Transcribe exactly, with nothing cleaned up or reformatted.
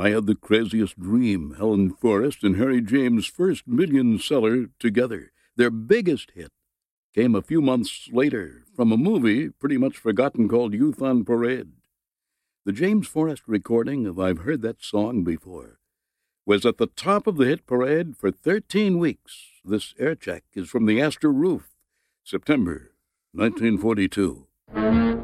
I Had the Craziest Dream, Helen Forrest and Harry James' first million-seller together. Their biggest hit came a few months later from a movie pretty much forgotten called Youth on Parade. The James Forrest recording of I've Heard That Song Before was at the top of the hit parade for thirteen weeks. This air check is from the Astor Roof, September nineteen forty-two.